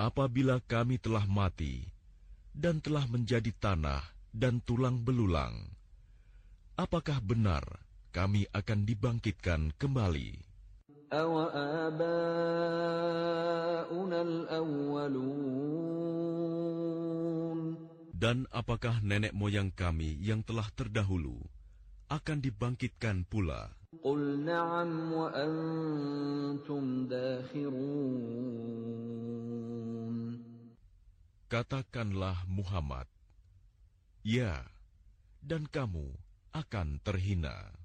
apabila kami telah mati dan telah menjadi tanah dan tulang belulang, apakah benar kami akan dibangkitkan kembali? Dan apakah nenek moyang kami yang telah terdahulu akan dibangkitkan pula? Qul na'am wa antum dakhirun. Katakanlah Muhammad, ya, dan kamu akan terhina.